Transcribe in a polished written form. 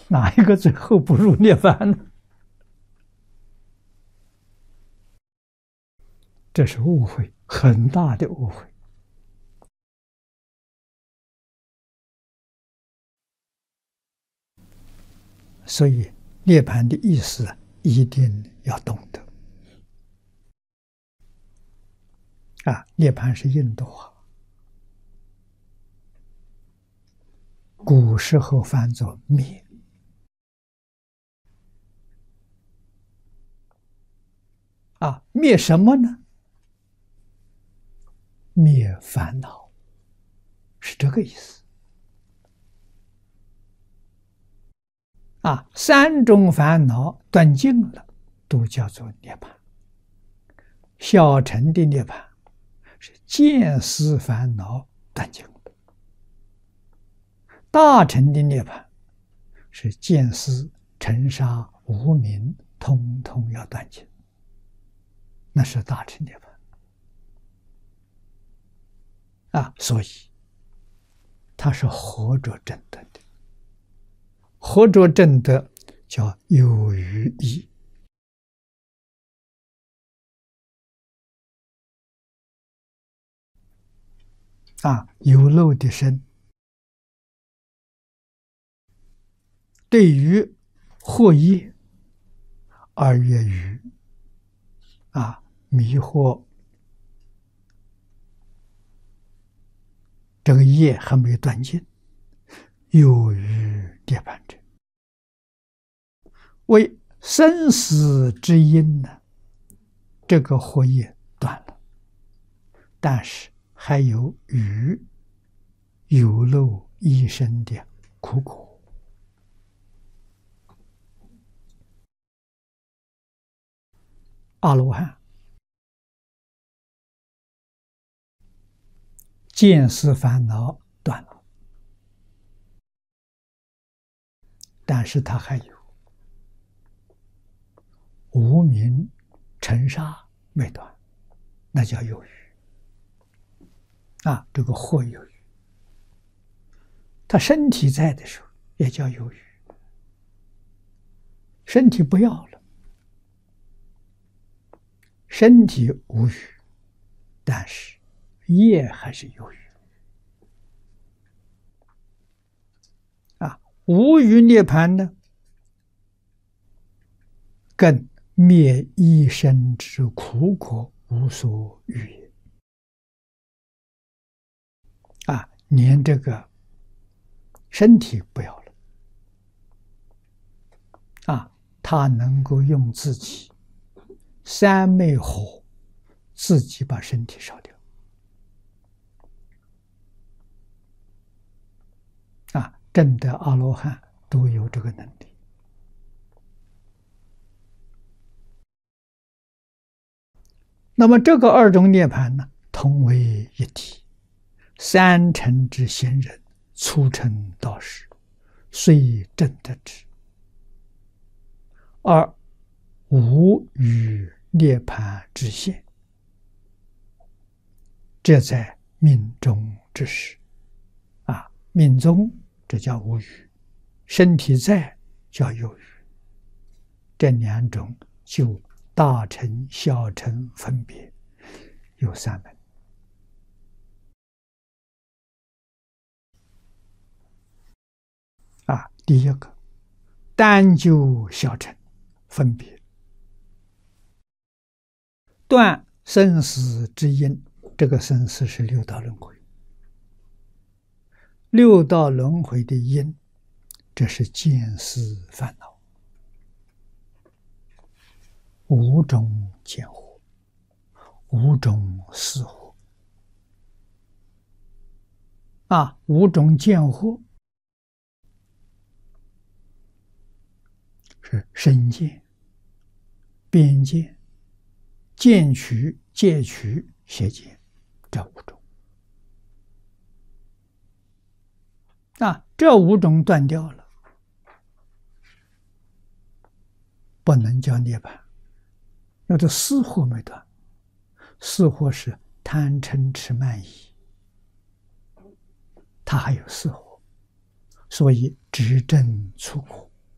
哪一个最后不入涅槃呢？这是误会，很大的误会。所以涅槃的意思一定要懂得。涅槃是印度话，古时候翻作灭。灭什么呢？灭烦恼，是这个意思。三种烦恼断尽了，都叫做涅槃。小乘的涅槃是见思烦恼断尽了，大乘的涅槃是见思、尘沙、无明通通要断尽，那是大乘涅槃。所以它是合着正德的，合着正德叫有余义。有漏的身，对于惑业二月余，迷惑这个业还没有断尽，有余涅槃者，为生死之因呢，这个惑业断了，但是还有余有漏一生的苦果。阿罗汉见思烦恼断了，但是他还有无明尘沙没断，那叫有余。这个惑有余，他身体在的时候也叫有余，身体不要了，身体无余，但是业还是有余。无余涅槃呢，更灭一生之苦果无所欲也。连这个身体不要了，他能够用自己三昧火自己把身体烧掉。证得阿罗汉都有这个能力。那么这个二种涅槃呢，同为一体。三乘之贤人，初乘道士，虽证得之，而无与涅槃之现，这在命中之时。命中这叫无余，身体在叫有余。这两种就大乘、小乘分别有三门。第一个单就小乘分别断生死之因，这个生死是六道轮回，六道轮回的因，这是见思烦恼，五种见惑，五种思惑。五种见惑是身见、边见、见取、戒取、邪见，这五种。这五种断掉了，不能叫涅槃。有的思惑没断，思惑是贪嗔痴慢疑，它还有思惑，所以直证出果。